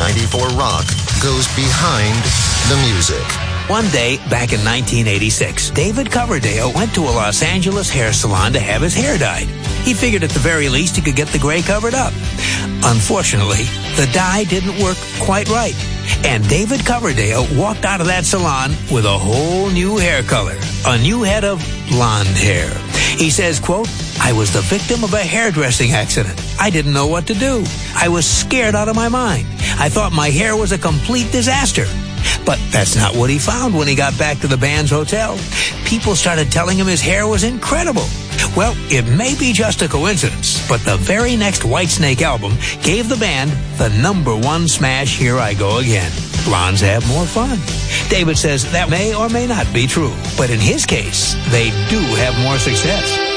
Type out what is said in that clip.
94 Rock goes behind the music. One day, back in 1986, David Coverdale went to a Los Angeles hair salon to have his hair dyed. He figured at the very least he could get the gray covered up. Unfortunately, the dye didn't work quite right, and David Coverdale walked out of that salon with a whole new hair color, a new head of blonde hair. He says, quote, "I was the victim of a hairdressing accident. I didn't know what to do. I was scared out of my mind. I thought my hair was a complete disaster." But that's not what he found when he got back to the band's hotel. People started telling him his hair was incredible. Well, it may be just a coincidence, but the very next Whitesnake album gave the band the #1 smash, Here I Go Again. Blondes have more fun. David says that may or may not be true, but in his case, they do have more success.